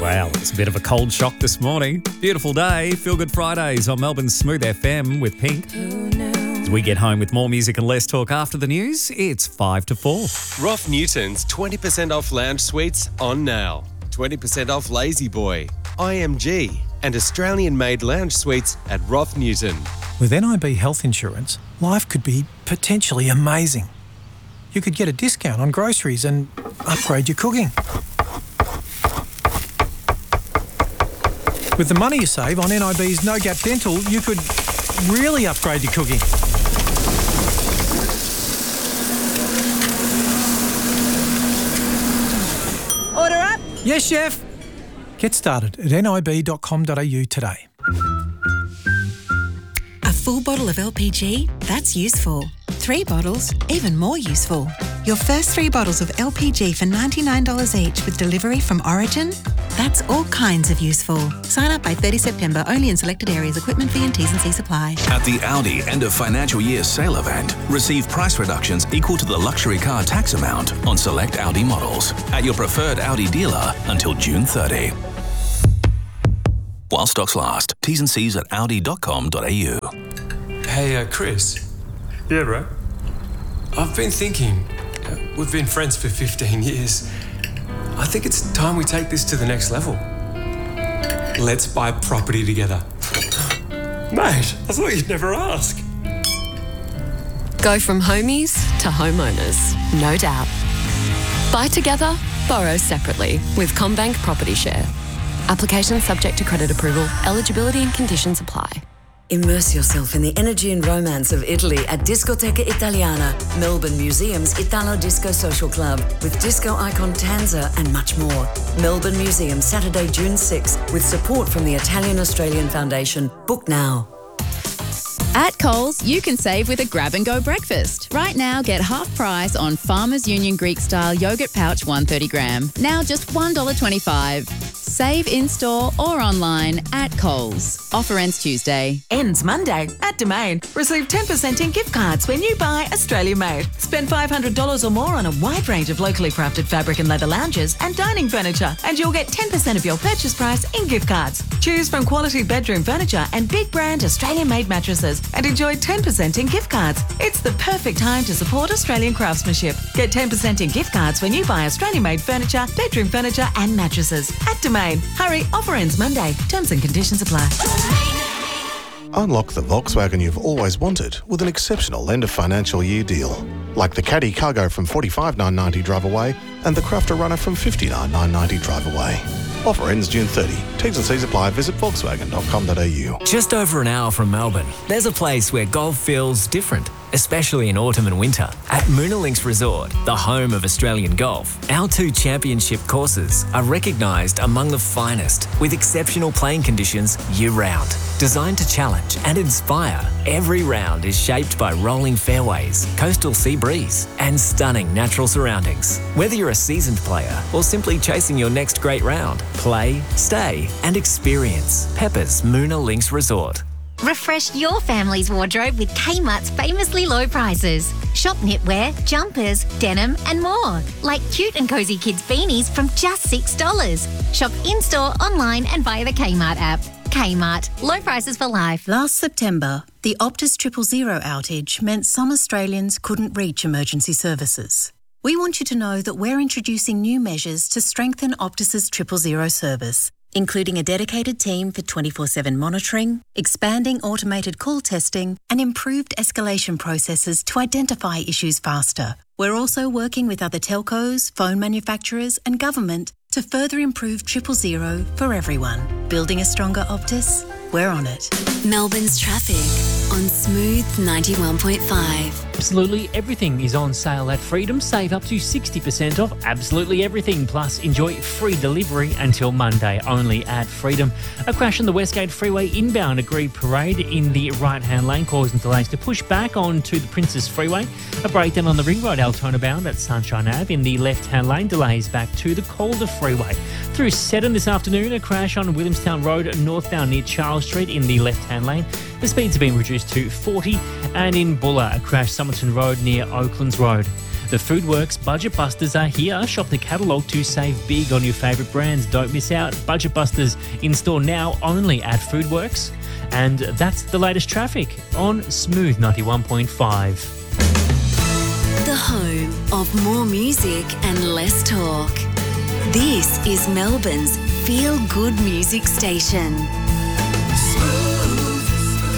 Wow, it's a bit of a cold shock this morning. Beautiful day, Feel Good Fridays on Melbourne's Smooth FM with Pink. As we get home with more music and less talk after the news, it's 5 to 4. Roth Newton's 20% off lounge suites on now. 20% off Lazy Boy, IMG and Australian-made lounge suites at Roth Newton. With NIB health insurance, life could be potentially amazing. You could get a discount on groceries and upgrade your cooking. With the money you save on NIB's No Gap Dental, you could really upgrade your cooking. Order up. Yes, chef. Get started at nib.com.au today. A full bottle of LPG? That's useful. 3 bottles? Even more useful. Your first 3 bottles of LPG for $99 each with delivery from Origin? That's all kinds of useful. Sign up by 30 September only in selected areas. Equipment fee and T's and C's apply. At the Audi end of financial year sale event, receive price reductions equal to the luxury car tax amount on select Audi models at your preferred Audi dealer until June 30. While stocks last. T's and C's at audi.com.au. Hey, Chris. Yeah, bro. I've been thinking, we've been friends for 15 years. I think it's time we take this to the next level. Let's buy property together. Mate, I thought you'd never ask. Go from homies to homeowners, no doubt. Buy together, borrow separately with CommBank Property Share. Application subject to credit approval. Eligibility and conditions apply. Immerse yourself in the energy and romance of Italy at Discoteca Italiana, Melbourne Museum's Italo Disco Social Club, with disco icon Tanza and much more. Melbourne Museum, Saturday, June 6, with support from the Italian-Australian Foundation. Book now. At Coles, you can save with a grab-and-go breakfast. Right now, get half price on Farmers Union Greek-style yogurt pouch 130 gram. Now just $1.25. Save in-store or online at Coles. Offer ends Tuesday. Ends Monday at Domain. Receive 10% in gift cards when you buy Australia Made. Spend $500 or more on a wide range of locally crafted fabric and leather lounges and dining furniture, and you'll get 10% of your purchase price in gift cards. Choose from quality bedroom furniture and big brand Australian-made mattresses and enjoy 10% in gift cards. It's the perfect time to support Australian craftsmanship. Get 10% in gift cards when you buy Australian-made furniture, bedroom furniture and mattresses at Domain. Hurry, offer ends Monday. Terms and conditions apply. Unlock the Volkswagen you've always wanted with an exceptional end of financial year deal. Like the Caddy Cargo from $45,990 drive away and the Crafter Runner from $59,990 drive away. Offer ends June 30. T's and C's apply. Visit volkswagen.com.au. Just over an hour from Melbourne, there's a place where golf feels different, especially in autumn and winter. At Moonalinks Resort, the home of Australian golf, our 2 championship courses are recognised among the finest, with exceptional playing conditions year-round. Designed to challenge and inspire, every round is shaped by rolling fairways, coastal sea breeze, and stunning natural surroundings. Whether you're a seasoned player or simply chasing your next great round, play, stay, and experience Pepper's Moonalinks Resort. Refresh your family's wardrobe with Kmart's famously low prices. Shop knitwear, jumpers, denim and more. Like cute and cosy kids beanies from just $6. Shop in-store, online and via the Kmart app. Kmart. Low prices for life. Last September, the Optus 000 outage meant some Australians couldn't reach emergency services. We want you to know that we're introducing new measures to strengthen Optus's 000 service, including a dedicated team for 24/7 monitoring, expanding automated call testing, and improved escalation processes to identify issues faster. We're also working with other telcos, phone manufacturers, and government to further improve 000 for everyone. Building a stronger Optus? We're on it. Melbourne's traffic on Smooth 91.5. Absolutely everything is on sale at Freedom. Save up to 60% off absolutely everything. Plus, enjoy free delivery until Monday only at Freedom. A crash on the Westgate Freeway inbound Agreed Parade in the right-hand lane causing delays to push back onto the Princess Freeway. A breakdown on the Ring Road Altona bound at Sunshine Ave in the left-hand lane. Delays back to the Calder Freeway. Through Seddon this afternoon, a crash on Williamstown Road northbound near Charles Street in the left-hand lane. The speeds have been reduced to 40. And in Bulla, a crash Somerton Road near Oaklands Road. The Foodworks Budget Busters are here. Shop the catalogue to save big on your favourite brands. Don't miss out. Budget Busters in store now only at Foodworks. And that's the latest traffic on Smooth 91.5. The home of more music and less talk. This is Melbourne's feel-good music station. Smooth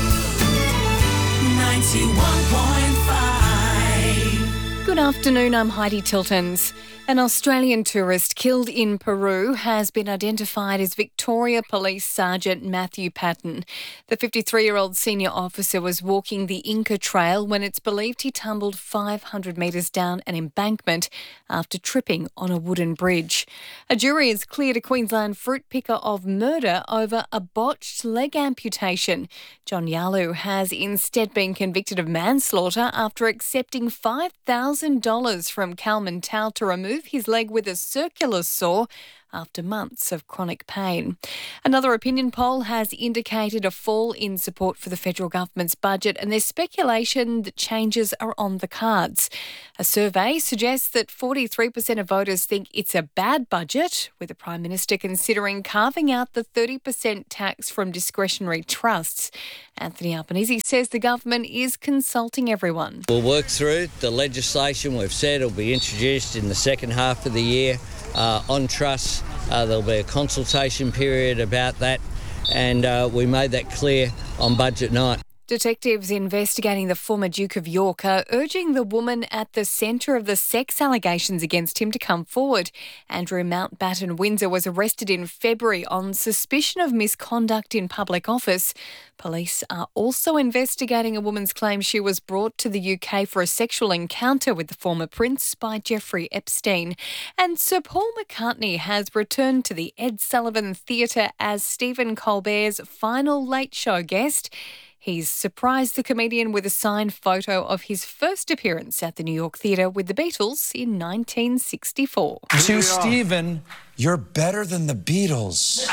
91.5. Good afternoon, I'm Heidi Tiltons. An Australian tourist killed in Peru has been identified as Victoria Police Sergeant Matthew Patton. The 53-year-old senior officer was walking the Inca Trail when it's believed he tumbled 500 metres down an embankment after tripping on a wooden bridge. A jury has cleared a Queensland fruit picker of murder over a botched leg amputation. John Yalu has instead been convicted of manslaughter after accepting $5,000 from Kalman Tau to remove his leg with a circular saw after months of chronic pain. Another opinion poll has indicated a fall in support for the federal government's budget, and there's speculation that changes are on the cards. A survey suggests that 43% of voters think it's a bad budget, with the Prime Minister considering carving out the 30% tax from discretionary trusts. Anthony Albanese says the government is consulting everyone. We'll work through the legislation. We've said it'll be introduced in the second half of the year. On trusts, there'll be a consultation period about that, and we made that clear on budget night. Detectives investigating the former Duke of York are urging the woman at the centre of the sex allegations against him to come forward. Andrew Mountbatten Windsor was arrested in February on suspicion of misconduct in public office. Police are also investigating a woman's claim she was brought to the UK for a sexual encounter with the former prince by Jeffrey Epstein. And Sir Paul McCartney has returned to the Ed Sullivan Theatre as Stephen Colbert's final Late Show guest. He's surprised the comedian with a signed photo of his first appearance at the New York Theatre with the Beatles in 1964. To Stephen, you're better than the Beatles.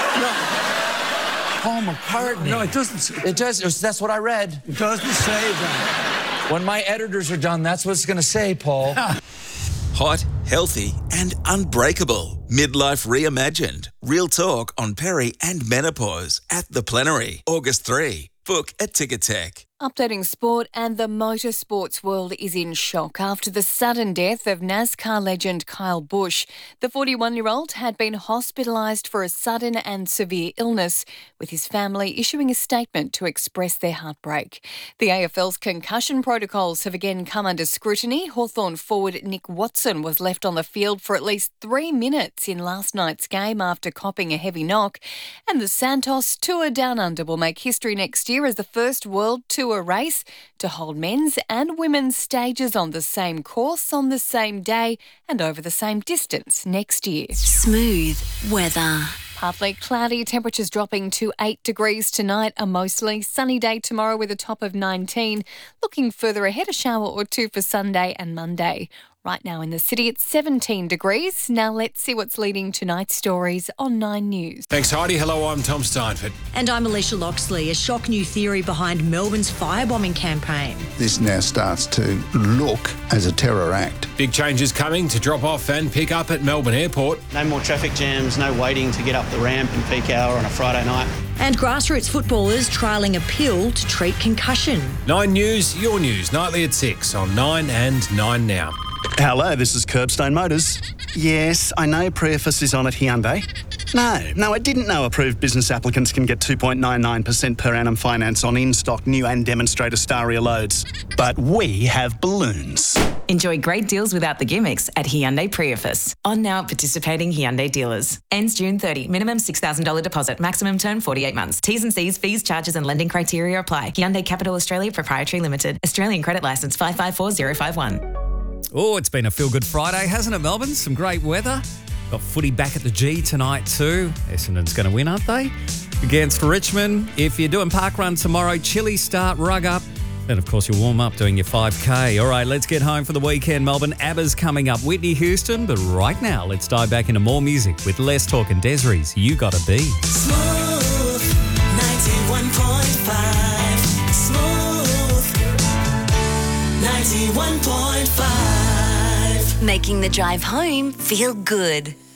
Paul McCartney. No, it doesn't. It does. That's what I read. It doesn't say that. When my editors are done, that's what it's going to say, Paul. Hot, healthy and unbreakable. Midlife reimagined. Real talk on peri and menopause at The Plenary. August 3. Book at Ticketek. Updating sport, and the motorsports world is in shock after the sudden death of NASCAR legend Kyle Busch. The 41-year-old had been hospitalised for a sudden and severe illness, with his family issuing a statement to express their heartbreak. The AFL's concussion protocols have again come under scrutiny. Hawthorn forward Nick Watson was left on the field for at least 3 minutes in last night's game after copping a heavy knock. And the Santos Tour Down Under will make history next year as the first World Tour race to hold men's and women's stages on the same course on the same day and over the same distance next year. Smooth weather. Partly cloudy, temperatures dropping to 8 degrees tonight. A mostly sunny day tomorrow with a top of 19. Looking further ahead, a shower or two for Sunday and Monday. Right now in the city, it's 17 degrees. Now let's see what's leading tonight's stories on 9 News. Thanks, Heidi. Hello, I'm Tom Steinford. And I'm Alicia Loxley. A shock new theory behind Melbourne's firebombing campaign. This now starts to look as a terror act. Big changes coming to drop off and pick up at Melbourne Airport. No more traffic jams, no waiting to get up the ramp in peak hour on a Friday night. And grassroots footballers trialling a pill to treat concussion. 9 News, your news, nightly at 6 on 9 and 9 Now. Hello, this is Curbstone Motors. Yes, I know Prius is on at Hyundai. No, I didn't know approved business applicants can get 2.99% per annum finance on in-stock new and demonstrator Staria loads. But we have balloons. Enjoy great deals without the gimmicks at Hyundai Prius. On now at participating Hyundai dealers. Ends June 30. Minimum $6,000 deposit. Maximum term 48 months. T's and C's, fees, charges and lending criteria apply. Hyundai Capital Australia Proprietary Limited. Australian credit licence 554051. Oh, it's been a feel-good Friday, hasn't it, Melbourne? Some great weather. Got footy back at the G tonight too. Essendon's going to win, aren't they? Against Richmond. If you're doing park run tomorrow, chilly start, rug up. Then, of course, you'll warm up doing your 5K. All right, let's get home for the weekend, Melbourne. ABBA's coming up, Whitney Houston. But right now, let's dive back into more music with Les Talk and Des'ree's You Gotta Be. Smooth 91.5. Smooth 91.5. making the drive home feel good.